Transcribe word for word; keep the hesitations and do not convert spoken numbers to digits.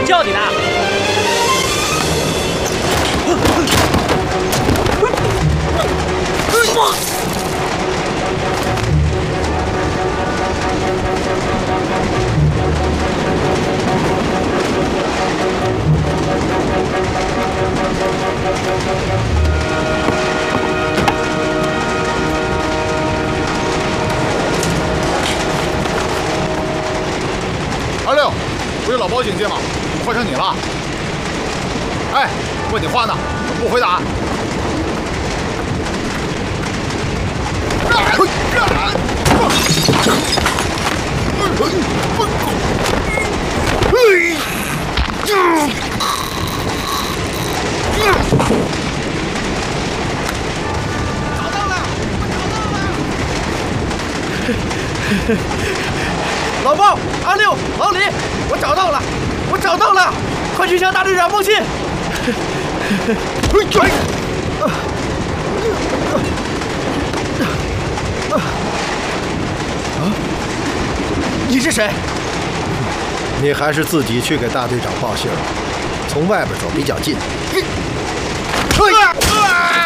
叫你的。 二六，不是老包警戒吗？换成你了。哎，问你话呢，怎么不回答？ 找到了，我找到了！ 老包、阿六、老李，我找到了，我找到了，快去向大队长报信！你是谁？ 你还是自己去给大队长报信儿，从外边走比较近。 啊